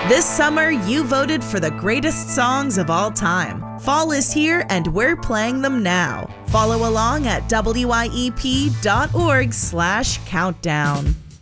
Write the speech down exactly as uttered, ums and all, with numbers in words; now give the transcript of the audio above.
This summer, you voted for the greatest songs of all time. Fall is here and we're playing them now. Follow along at W I E P dot org slash countdown.